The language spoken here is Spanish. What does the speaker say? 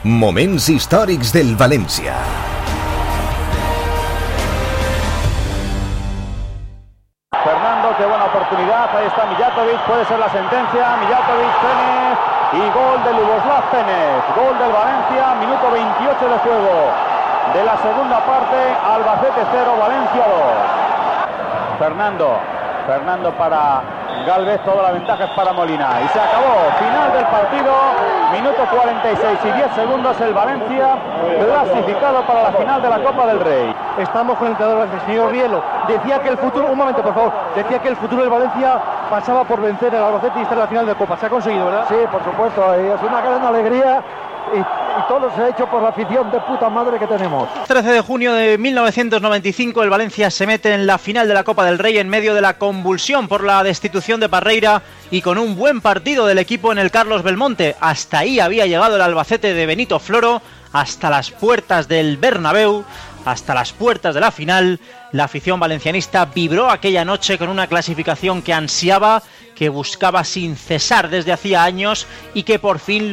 Moments històrics del València. Fernando, qué buena oportunidad, ahí está Mijatovic, puede ser la sentencia, Mijatovic, Penez y gol de Ljuboslav Penez, gol del Valencia, minuto 28 de juego de la segunda parte, Albacete 0, Valencia 2. Fernando para Gálvez, toda la ventaja es para Molina y se acabó, final del partido, minuto 46 y 10 segundos, el Valencia clasificado para la final de la Copa del Rey. Estamos con el entrenador, el señor Rielo, decía que el futuro, un momento por favor, decía que el futuro del Valencia pasaba por vencer al Albacete y estar en la final de Copa, se ha conseguido, ¿verdad? Sí, por supuesto, y es una gran alegría y todo se ha hecho por la afición de puta madre que tenemos. 13 de junio de 1995 el Valencia se mete en la final de la Copa del Rey en medio de la convulsión por la destitución de Parreira y con un buen partido del equipo en el Carlos Belmonte. Hasta ahí había llegado el Albacete de Benito Floro, hasta las puertas del Bernabéu, hasta las puertas de la final. La afición valencianista vibró aquella noche con una clasificación que ansiaba, que buscaba sin cesar desde hacía años y que por fin